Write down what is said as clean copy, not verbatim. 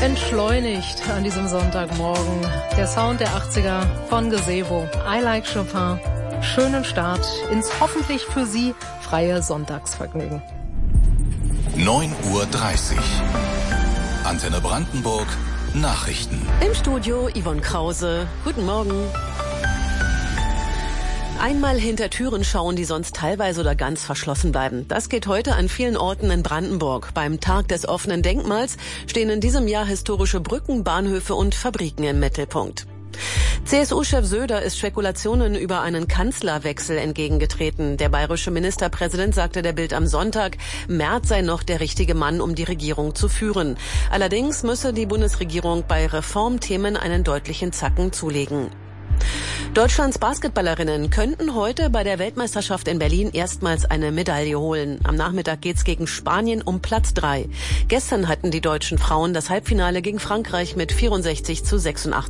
Entschleunigt an diesem Sonntagmorgen. Der Sound der 80er von Gazebo. I Like Chopin. Schönen Start ins hoffentlich für Sie freie Sonntagsvergnügen. 9:30 Uhr. Antenne Brandenburg. Nachrichten. Im Studio Yvonne Krause. Guten Morgen. Einmal hinter Türen schauen, die sonst teilweise oder ganz verschlossen bleiben. Das geht heute an vielen Orten in Brandenburg. Beim Tag des offenen Denkmals stehen in diesem Jahr historische Brücken, Bahnhöfe und Fabriken im Mittelpunkt. CSU-Chef Söder ist Spekulationen über einen Kanzlerwechsel entgegengetreten. Der bayerische Ministerpräsident sagte der Bild am Sonntag, Merz sei noch der richtige Mann, um die Regierung zu führen. Allerdings müsse die Bundesregierung bei Reformthemen einen deutlichen Zacken zulegen. Deutschlands Basketballerinnen könnten heute bei der Weltmeisterschaft in Berlin erstmals eine Medaille holen. Am Nachmittag geht's gegen Spanien um Platz 3. Gestern hatten die deutschen Frauen das Halbfinale gegen Frankreich mit 64:86